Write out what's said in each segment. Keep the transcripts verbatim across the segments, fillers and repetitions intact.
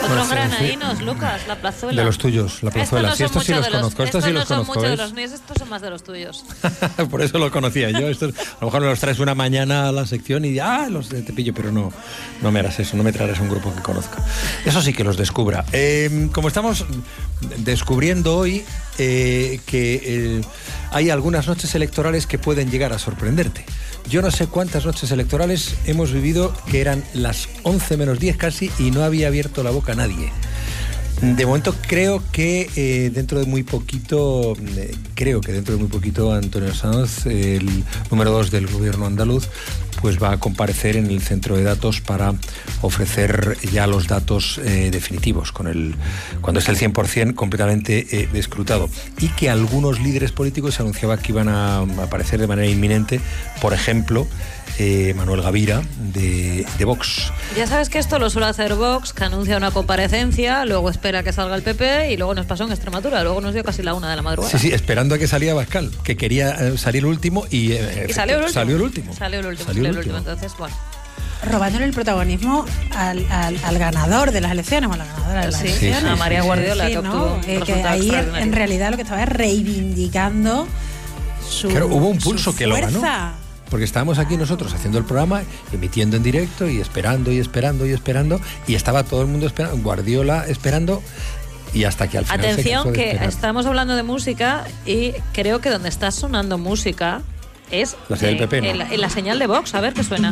Otros granadinos, Lucas, la plazuela. De los tuyos, la plazuela. Estos no sí, estos sí los, los conozco, estos sí no los son conozco. mucho ¿ves? de los míos, estos son más de los tuyos. Por eso lo conocía yo. Estos, a lo mejor me los traes una mañana a la sección y ah, los te pillo, pero no, no me harás eso, no me traerás un grupo que conozca. Eso sí que los descubra. Eh, como estamos descubriendo hoy eh, que eh, hay algunas noches electorales que pueden llegar a sorprenderte. Yo no sé cuántas noches electorales hemos vivido que eran las once menos diez casi y no había abierto la boca nadie. De momento creo que eh, dentro de muy poquito, eh, creo que dentro de muy poquito Antonio Sanz, el número dos del gobierno andaluz, pues va a comparecer en el centro de datos para ofrecer ya los datos eh, definitivos, con el, cuando es el cien por ciento completamente eh, escrutado. Y que algunos líderes políticos se anunciaba que iban a aparecer de manera inminente, por ejemplo, eh, Manuel Gavira, de, de Vox. Ya sabes que esto lo suele hacer Vox, que anuncia una comparecencia, luego espera que salga el P P y luego nos pasó en Extremadura, luego nos dio casi la una de la madrugada. Sí, sí, esperando a que salía Abascal, que quería eh, salir el último y, eh, ¿Y salió el último? Salió el último. Salió el último, Salió el el último. último. Entonces, bueno. Robándole el protagonismo al, al, al ganador de las elecciones, o a la ganadora de las Sí, elecciones. sí, a María Guardiola, sí, que ¿no? obtuvo un eh, que resultado ahí extraordinario. en realidad lo que estaba es reivindicando su Claro, hubo un pulso su que lo fuerza. ganó. Porque estábamos aquí nosotros haciendo el programa, emitiendo en directo y esperando y esperando y esperando, y estaba todo el mundo esperando, Guardiola esperando, y hasta que al final se Atención, cansó de que esperar. estamos hablando de música y creo que donde está sonando música es La señal del P P, ¿no? en, la, en la señal de Vox. A ver qué suena.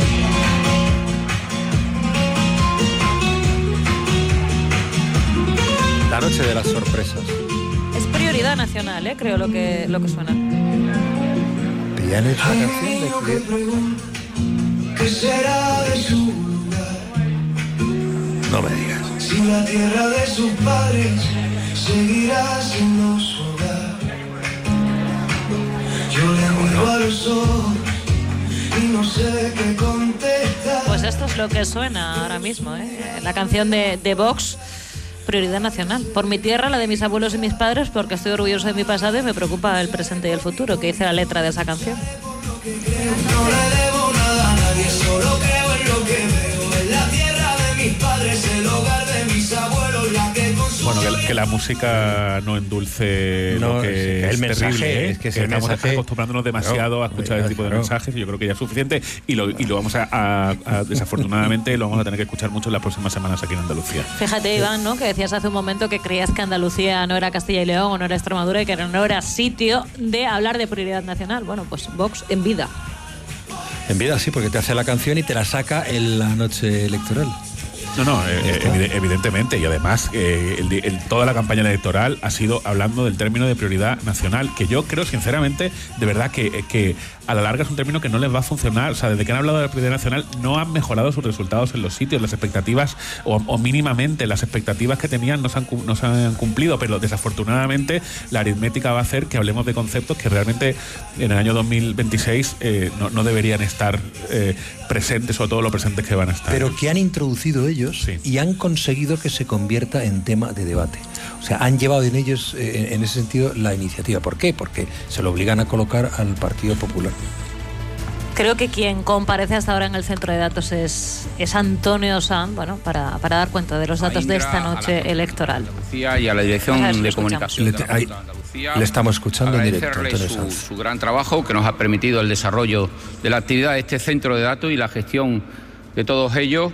La noche de las sorpresas. Es prioridad nacional, ¿eh? Creo lo que, lo que suena. ¿Te han hecho la canción de que... ¿Qué será de su lugar? No me digas. Si la tierra de sus padres seguirá siendo su hogar. Yo le miro a los ojos y no sé qué contestar. Pues esto es lo que suena ahora mismo, ¿eh? La canción de, de Vox, prioridad nacional. Por mi tierra, la de mis abuelos y mis padres, porque estoy orgulloso de mi pasado y me preocupa el presente y el futuro, que dice la letra de esa canción. No le debo nada a nadie, solo creo en lo que veo. En la tierra de mis padres, el hogar de mis abuelos, la que construyó. Bueno, que, que la música no endulce No, lo que sí, es el mensaje, terrible, ¿eh? es que es que el estamos mensaje- acostumbrándonos demasiado Claro, a escuchar claro, este tipo de claro. mensajes y yo creo que ya es suficiente y lo, y lo vamos a, a- a- desafortunadamente lo vamos a tener que escuchar mucho en las próximas semanas aquí en Andalucía. Fíjate, Iván, ¿no? Que decías hace un momento que creías que Andalucía no era Castilla y León o no era Extremadura y que no era sitio de hablar de prioridad nacional. Bueno, pues Vox en vida. En vida sí, porque te hace la canción y te la saca en la noche electoral. No, no, eh, evide- evidentemente. Y además, eh, el, el- toda la campaña electoral ha sido hablando del término de prioridad nacional, que yo creo, sinceramente, de verdad, que, que a la larga es un término que no les va a funcionar. O sea, desde que han hablado de la prioridad nacional, no han mejorado sus resultados en los sitios. Las expectativas, o, o mínimamente, las expectativas que tenían no se, han, cu- no se han cumplido. Pero desafortunadamente, la aritmética va a hacer que hablemos de conceptos que realmente en el año dos mil veintiséis eh, no, no deberían estar eh, presentes, o todo lo presentes que van a estar. Pero que han introducido ellos Sí. y han conseguido que se convierta en tema de debate. O sea, han llevado en ellos, eh, en ese sentido, la iniciativa. ¿Por qué? Porque se lo obligan a colocar al Partido Popular. Creo que quien comparece hasta ahora en el centro de datos es, es Antonio Sanz, bueno, para, para dar cuenta de los datos de esta noche electoral. Andalucía y a la Dirección Vamos a ver si lo de escuchamos. Comunicación Le, de te- la ahí- Junta de Andalucía. le estamos escuchando en directo, Agradecerle Antonio su, Sanz. su gran trabajo que nos ha permitido el desarrollo de la actividad de este centro de datos y la gestión de todos ellos.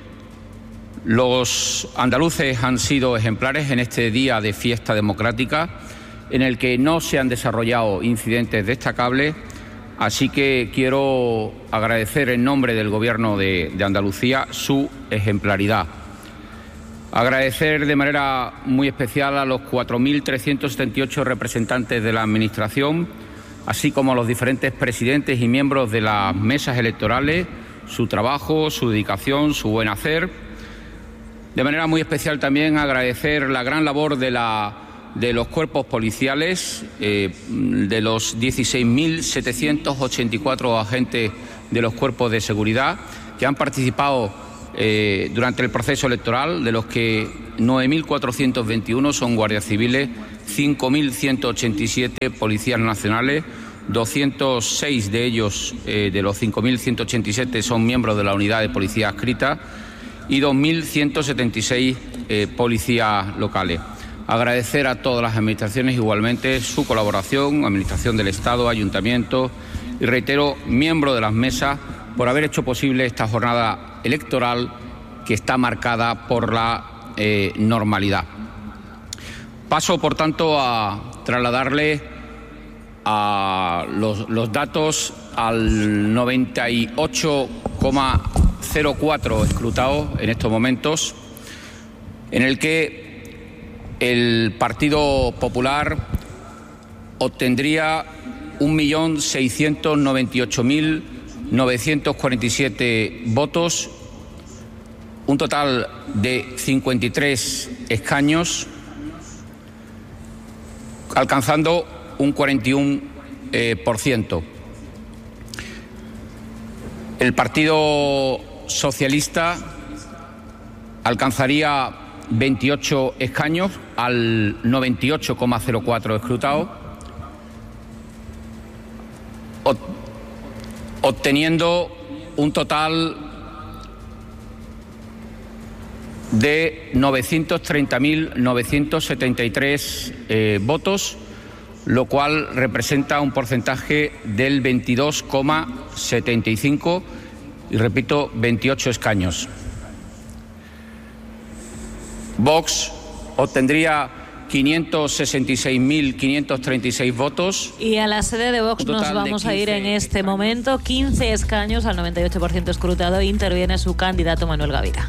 Los andaluces han sido ejemplares en este día de fiesta democrática, en el que no se han desarrollado incidentes destacables, así que quiero agradecer en nombre del Gobierno de, de Andalucía su ejemplaridad. Agradecer de manera muy especial a los cuatro mil trescientos setenta y ocho representantes de la Administración, así como a los diferentes presidentes y miembros de las mesas electorales, su trabajo, su dedicación, su buen hacer. De manera muy especial también agradecer la gran labor de, la, de los cuerpos policiales, eh, de los dieciséis mil setecientos ochenta y cuatro agentes de los cuerpos de seguridad que han participado eh, durante el proceso electoral, de los que nueve mil cuatrocientos veintiuno son guardias civiles, cinco mil ciento ochenta y siete policías nacionales, doscientos seis de ellos, eh, de los cinco mil ciento ochenta y siete, son miembros de la unidad de policía adscrita, y dos mil ciento setenta y seis eh, policías locales. Agradecer a todas las administraciones igualmente su colaboración, Administración del Estado, Ayuntamientos y, reitero, miembros de las mesas, por haber hecho posible esta jornada electoral que está marcada por la eh, normalidad. Paso, por tanto, a trasladarle a los, los datos al noventa y ocho coma cero cuatro escrutados en estos momentos, en el que el Partido Popular obtendría un millón seiscientos noventa y ocho mil novecientos cuarenta y siete votos, un total de cincuenta y tres escaños, alcanzando un cuarenta y uno por ciento. El Partido Socialista alcanzaría veintiocho escaños al noventa y ocho coma cero cuatro escrutados, obteniendo un total de novecientos treinta mil novecientos setenta y tres eh, votos, lo cual representa un porcentaje del veintidós coma setenta y cinco y, repito, veintiocho escaños. Vox obtendría quinientos sesenta y seis mil quinientos treinta y seis votos. Y a la sede de Vox nos vamos a ir en este momento. quince escaños al noventa y ocho por ciento escrutado. Interviene su candidato Manuel Gavira.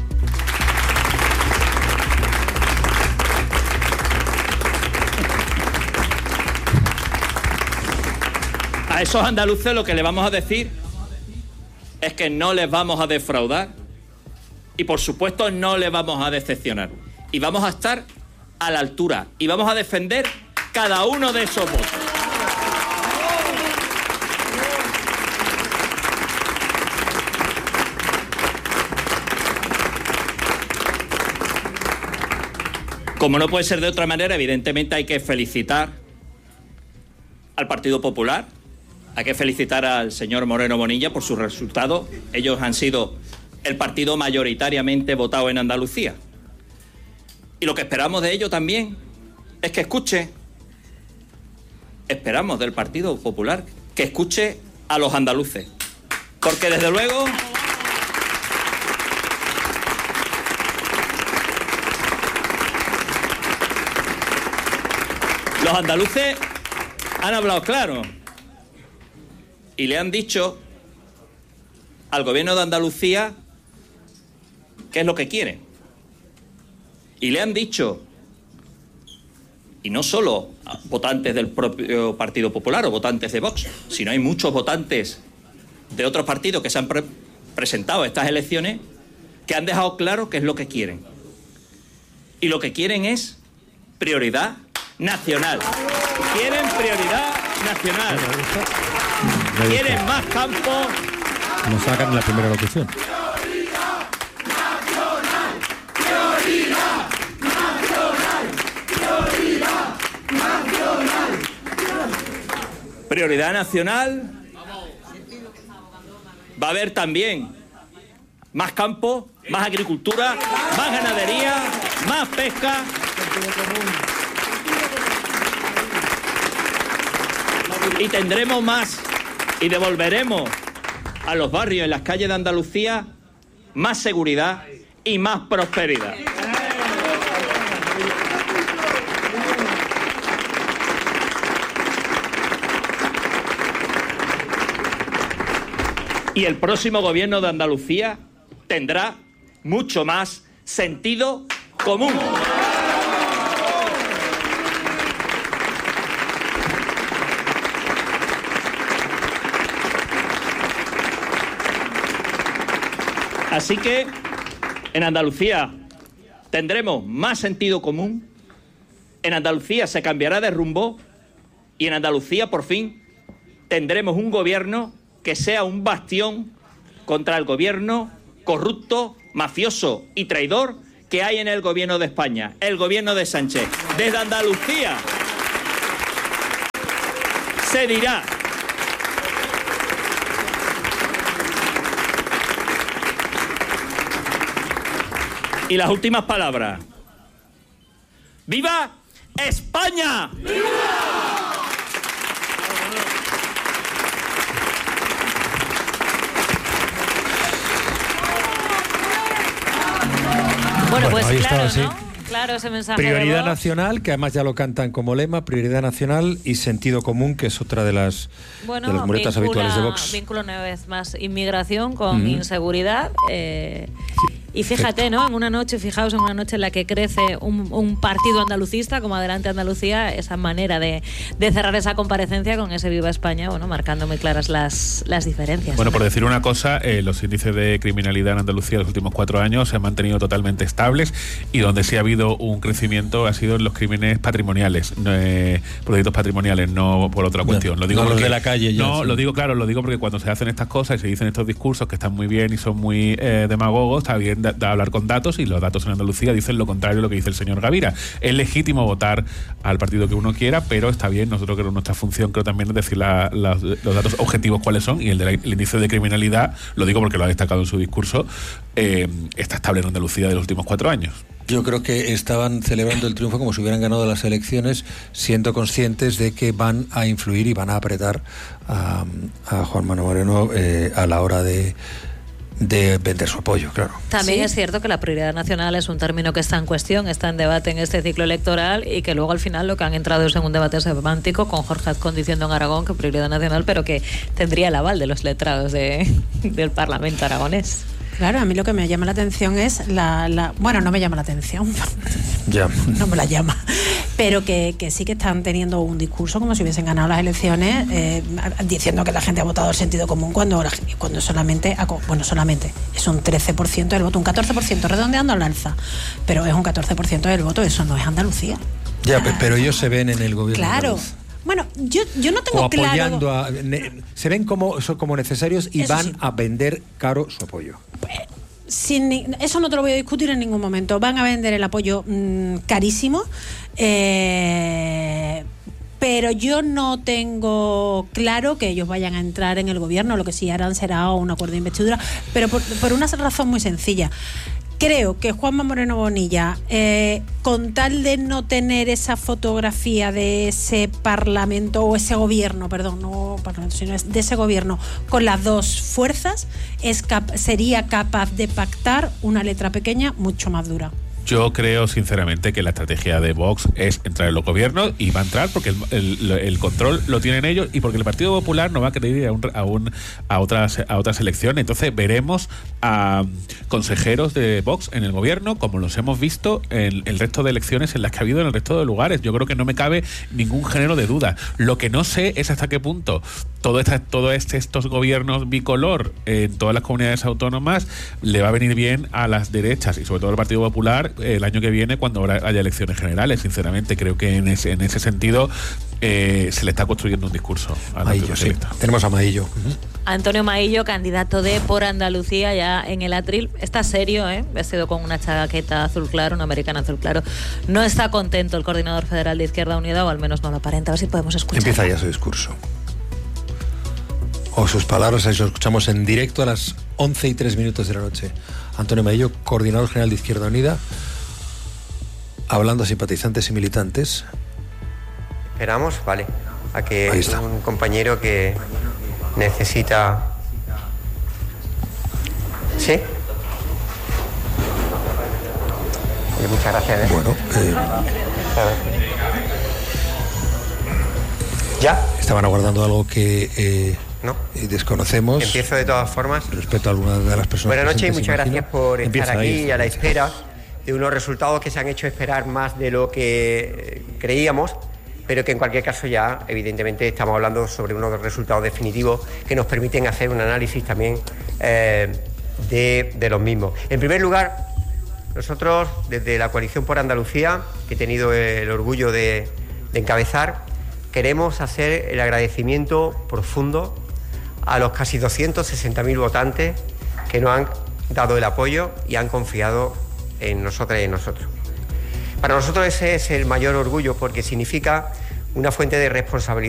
A esos andaluces lo que le vamos a decir es que no les vamos a defraudar y, por supuesto, no les vamos a decepcionar. Y vamos a estar a la altura y vamos a defender cada uno de esos votos. Como no puede ser de otra manera, evidentemente hay que felicitar al Partido Popular. Hay que felicitar al señor Moreno Bonilla por su resultado. Ellos han sido el partido mayoritariamente votado en Andalucía. Y lo que esperamos de ello también es que escuche, esperamos del Partido Popular, que escuche a los andaluces. Porque desde luego los andaluces han hablado claro y le han dicho al gobierno de Andalucía qué es lo que quieren. Y le han dicho, y no solo a votantes del propio Partido Popular o votantes de Vox, sino hay muchos votantes de otros partidos que se han pre- presentado a estas elecciones, que han dejado claro qué es lo que quieren. Y lo que quieren es prioridad nacional. Quieren prioridad nacional. Quieren más campo. Nos sacan la primera locución. Prioridad nacional. Va a haber también más campo, más agricultura, más ganadería, más pesca. Y tendremos más y devolveremos a los barrios en las calles de Andalucía más seguridad y más prosperidad. Y el próximo gobierno de Andalucía tendrá mucho más sentido común. Así que en Andalucía tendremos más sentido común, en Andalucía se cambiará de rumbo y en Andalucía por fin tendremos un gobierno que sea un bastión contra el gobierno corrupto, mafioso y traidor que hay en el gobierno de España, el gobierno de Sánchez. Desde Andalucía se dirá Y las últimas palabras. ¡Viva España! Bueno, pues ahí claro, estaba, ¿no? sí. Claro, ese mensaje de Prioridad Vox. nacional, que además ya lo cantan como lema, prioridad nacional y sentido común, que es otra de las, Bueno, de las muletas vincula, habituales de Vox. Vincula una vez más inmigración con Mm. inseguridad. Eh, Sí, y fíjate, perfecto. ¿no? En una noche, fijaos, en una noche en la que crece un, un partido andalucista como Adelante Andalucía, esa manera de, de cerrar esa comparecencia con ese Viva España, bueno, marcando muy claras las, las diferencias. Bueno, por decir una cosa, eh, los índices de criminalidad en Andalucía en los últimos cuatro años se han mantenido totalmente estables, y donde sí ha habido un crecimiento ha sido en los crímenes patrimoniales, no, eh, por delitos patrimoniales, no por otra cuestión. Lo digo no los porque- de la calle ya, No, sí. lo digo claro, lo digo porque cuando se hacen estas cosas y se dicen estos discursos que están muy bien y son muy eh, demagogos, está bien da, da hablar con datos, y los datos en Andalucía dicen lo contrario de lo que dice el señor Gavira. Es legítimo votar al partido que uno quiera, pero está bien, nosotros creo que nuestra función creo también es decir la, la, los datos objetivos cuáles son, y el del índice de criminalidad, lo digo porque lo ha destacado en su discurso, eh, está estable en Andalucía de los últimos cuatro años. Yo creo que estaban celebrando el triunfo como si hubieran ganado las elecciones, siendo conscientes de que van a influir y van a apretar a, a Juan Manuel Moreno eh, a la hora de, de vender su apoyo, claro. También Sí. es cierto que la prioridad nacional es un término que está en cuestión, está en debate en este ciclo electoral, y que luego al final lo que han entrado es en un debate semántico, con Jorge Azcón diciendo en Aragón que prioridad nacional, pero que tendría el aval de los letrados de, del Parlamento aragonés. Claro, a mí lo que me llama la atención es la... la bueno, no me llama la atención, Ya. no me la llama, pero que, que sí que están teniendo un discurso como si hubiesen ganado las elecciones, eh, diciendo que la gente ha votado el sentido común cuando, la, cuando solamente, ha co- bueno, solamente es un trece por ciento del voto, un catorce por ciento redondeando al alza, pero es un catorce por ciento del voto, eso no es Andalucía. Ya, pe- pero ellos se ven en el gobierno Claro. andaluz. Bueno, yo, yo no tengo O apoyando claro... a, ne- se ven como, son como necesarios y Eso van sí. a vender caro su apoyo. Sin ni- eso no te lo voy a discutir en ningún momento. Van a vender el apoyo mmm, carísimo, eh, pero yo no tengo claro que ellos vayan a entrar en el gobierno. Lo que sí harán será un acuerdo de investidura, pero por, por una razón muy sencilla. Creo que Juanma Moreno Bonilla, eh, con tal de no tener esa fotografía de ese parlamento, o ese gobierno, perdón, no parlamento, sino es de ese gobierno, con las dos fuerzas, es cap- sería capaz de pactar una letra pequeña mucho más dura. Yo creo sinceramente que la estrategia de Vox es entrar en los gobiernos, y va a entrar porque el, el, el control lo tienen ellos, y porque el Partido Popular no va a querer ir a, un, a, un, a, otras, a otras elecciones. Entonces veremos a consejeros de Vox en el gobierno, como los hemos visto en el resto de elecciones en las que ha habido en el resto de lugares. Yo creo que no me cabe ningún género de duda. Lo que no sé es hasta qué punto todo esta, todo este, estos gobiernos bicolor en todas las comunidades autónomas le va a venir bien a las derechas, y sobre todo al Partido Popular, el año que viene, cuando habrá- haya elecciones generales. Sinceramente creo que en ese, en ese sentido eh, se le está construyendo un discurso al Maillo, Partido sí. Socialista. Tenemos a Maillo. Antonio Maillo, candidato de Por Andalucía, ya en el atril. Está serio, ¿eh? Vestido con una chaqueta azul claro, una americana azul claro. No está contento el coordinador federal de Izquierda Unida, o al menos no lo aparenta. A ver si podemos escuchar. Empieza ya su discurso. O sus palabras, ahí lo escuchamos en directo a las once y tres minutos de la noche. Antonio Maillo, coordinador general de Izquierda Unida, hablando a simpatizantes y militantes. Esperamos, vale, a que Ahí está. un compañero que necesita... ¿Sí? Oye, muchas gracias. ¿eh? Bueno, eh, ¿Ya? estaban aguardando algo que eh, ¿No? eh, desconocemos. Empiezo de todas formas. Respecto a alguna de las personas. Buenas noches y presentes, muchas imagino. gracias por Empieza, estar ahí aquí está. a la espera de unos resultados que se han hecho esperar más de lo que eh, creíamos, pero que en cualquier caso ya evidentemente estamos hablando sobre unos resultados definitivos que nos permiten hacer un análisis también eh, de, de los mismos. En primer lugar, nosotros desde la Coalición por Andalucía, que he tenido el orgullo de, de encabezar, queremos hacer el agradecimiento profundo a los casi doscientos sesenta mil votantes que nos han dado el apoyo y han confiado en nosotras y en nosotros. Para nosotros ese es el mayor orgullo, porque significa una fuente de responsabilidad